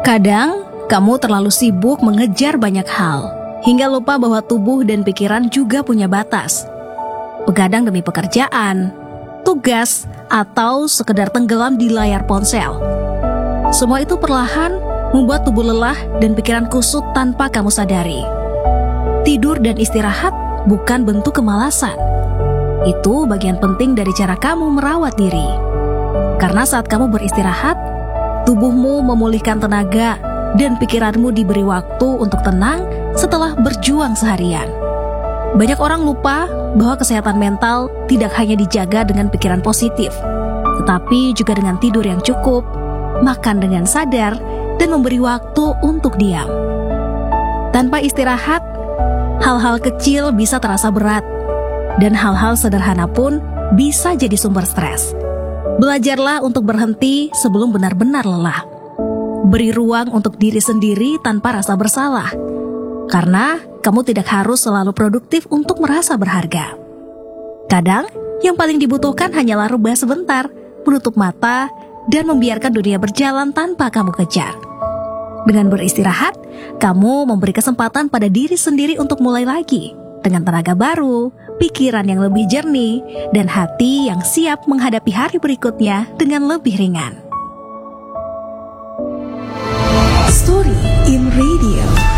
Kadang, kamu terlalu sibuk mengejar banyak hal, hingga lupa bahwa tubuh dan pikiran juga punya batas. Begadang demi pekerjaan, tugas, atau sekedar tenggelam di layar ponsel. Semua itu perlahan membuat tubuh lelah dan pikiran kusut tanpa kamu sadari. Tidur dan istirahat bukan bentuk kemalasan. Itu bagian penting dari cara kamu merawat diri. Karena saat kamu beristirahat, tubuhmu memulihkan tenaga dan pikiranmu diberi waktu untuk tenang setelah berjuang seharian. Banyak orang lupa bahwa kesehatan mental tidak hanya dijaga dengan pikiran positif, tetapi juga dengan tidur yang cukup, makan dengan sadar, dan memberi waktu untuk diam. Tanpa istirahat, hal-hal kecil bisa terasa berat, dan hal-hal sederhana pun bisa jadi sumber stres. Belajarlah untuk berhenti sebelum benar-benar lelah. Beri ruang untuk diri sendiri tanpa rasa bersalah. Karena kamu tidak harus selalu produktif untuk merasa berharga. Kadang, yang paling dibutuhkan hanyalah rebah sebentar, menutup mata, dan membiarkan dunia berjalan tanpa kamu kejar. Dengan beristirahat, kamu memberi kesempatan pada diri sendiri untuk mulai lagi. Dengan tenaga baru, pikiran yang lebih jernih, dan hati yang siap menghadapi hari berikutnya dengan lebih ringan. Story in Radio.